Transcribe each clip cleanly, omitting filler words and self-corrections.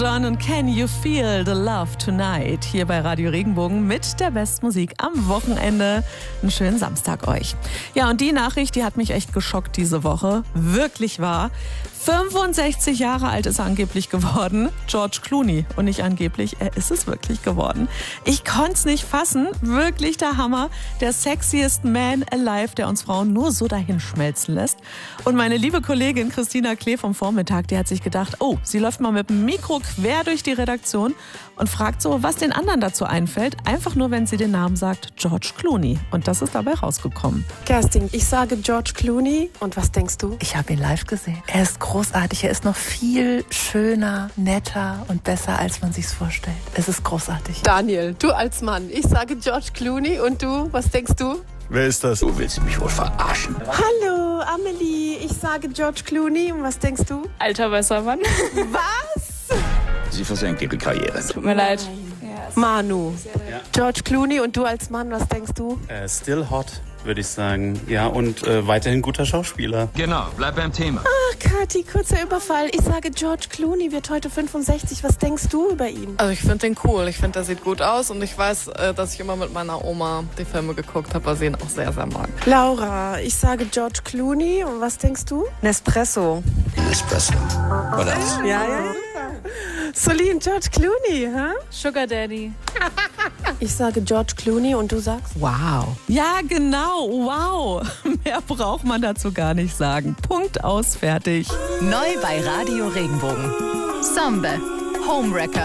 John und Can You Feel the Love Tonight hier bei Radio Regenbogen mit der Bestmusik am Wochenende. Einen schönen Samstag euch. Ja, und die Nachricht, die hat mich echt geschockt diese Woche. Wirklich wahr. 65 Jahre alt ist er angeblich geworden. George Clooney. Und nicht angeblich, er ist es wirklich geworden. Ich konnte es nicht fassen. Wirklich der Hammer. Der sexiest man alive, der uns Frauen nur so dahin schmelzen lässt. Und meine liebe Kollegin Christina Klee vom Vormittag, die hat sich gedacht, oh, sie läuft mal mit dem Mikro quer durch die Redaktion und fragt so, was den anderen dazu einfällt. Einfach nur, wenn sie den Namen sagt, George Clooney. Und das ist dabei rausgekommen. Kerstin, ich sage George Clooney. Und was denkst du? Ich habe ihn live gesehen. Er ist großartig. Er ist noch viel schöner, netter und besser, als man sich's vorstellt. Es ist großartig. Daniel, du als Mann. Ich sage George Clooney. Und du, was denkst du? Wer ist das? Du willst mich wohl verarschen. Hallo, Amelie. Ich sage George Clooney. Und was denkst du? Alter weißer Mann. Was? Sie versenkt ihre Karriere. Tut mir leid. Manu. George Clooney. Und du als Mann, was denkst du? Still hot, würde ich sagen. Ja, und weiterhin guter Schauspieler. Genau, bleib beim Thema. Ach, Kathi, kurzer Überfall. Ich sage George Clooney wird heute 65. Was denkst du über ihn? Also ich finde den cool. Ich finde, der sieht gut aus. Und ich weiß, dass ich immer mit meiner Oma die Filme geguckt habe, weil sie ihn auch sehr, sehr mag. Laura, ich sage George Clooney. Und was denkst du? Nespresso. Espresso. Oder? Ja. Solin, George Clooney, hä? Sugar Daddy. Ich sage George Clooney und du sagst? Wow. Ja, genau. Wow. Mehr braucht man dazu gar nicht sagen. Punkt, aus, fertig. Neu bei Radio Regenbogen. Sombe. Homewrecker.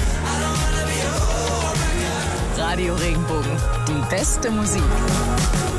Radio Regenbogen. Die beste Musik.